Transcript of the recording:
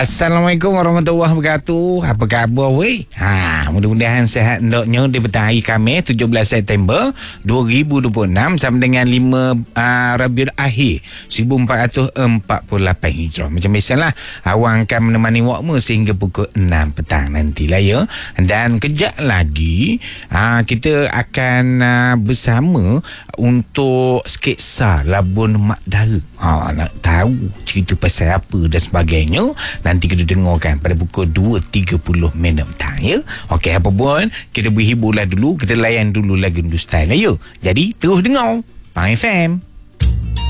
Assalamualaikum warahmatullahi wabarakatuh. Apa khabar weh? Mudah-mudahan sihat ndoknya di petang hari Khamis 17 September 2026 sama dengan 5 Rabiul Akhir 1448 Hijrah. Macam biasalah, awang akan menemani wakmu sehingga pukul 6 petang nantilah ya. Dan kejap lagi kita akan bersama untuk sketsa Labun Mak Dara. Nak tahu cerita pasal apa dan sebagainya, nanti kita dengarkan pada pukul 2.30 petang ya. Okey, apa pun kita berhiburlah dulu, kita layan dulu lagu Hindustan lah ya. Jadi terus dengar Pang FM.